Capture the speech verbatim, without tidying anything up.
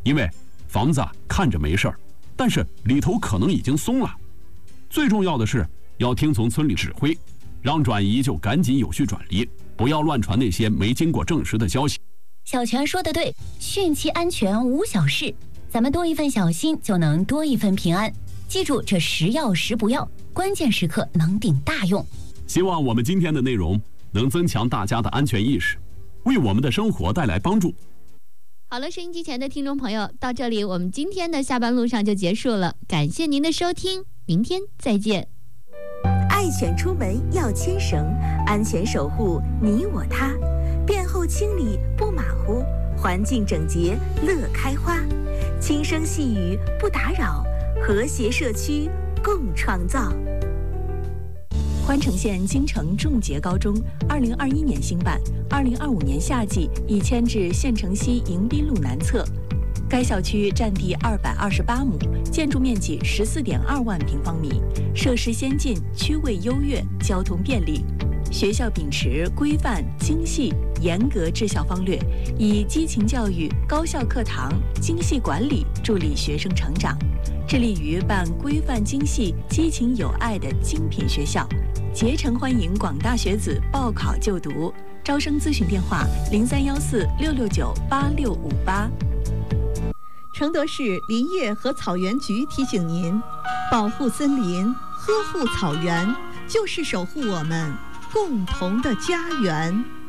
因为房子啊看着没事儿，但是里头可能已经松了。最重要的是要听从村里指挥，让转移就赶紧有序转移，不要乱传那些没经过证实的消息。 小泉说的对，汛期安全无小事，咱们多一份小心就能多一份平安。记住，这时要时不要，关键时刻能顶大用。 希望我们今天的内容能增强大家的安全意识，为我们的生活带来帮助。 好了，收音机前的听众朋友，到这里我们今天的下班路上就结束了，感谢您的收听，明天再见。 爱犬出门要牵绳，安全守护你我他，便后清理不马虎，环境整洁乐开花，轻声细语不打扰，和谐社区共创造。 宽城县京城重捷高中二零二一年兴办，二零二五年夏季已迁至县城西迎宾路南侧。该校区占地二百二十八亩，建筑面积十四点二万平方米，设施先进，区位优越，交通便利。学校秉持规范、精细、严格治校方略，以激情教育、高效课堂、精细管理助力学生成长，致力于办规范精细、激情有爱的精品学校，竭诚欢迎广大学子报考就读。招生咨询电话：零三幺四六六九八六五八。 承德市林业和草原局提醒您：保护森林，呵护草原，就是守护我们共同的家园。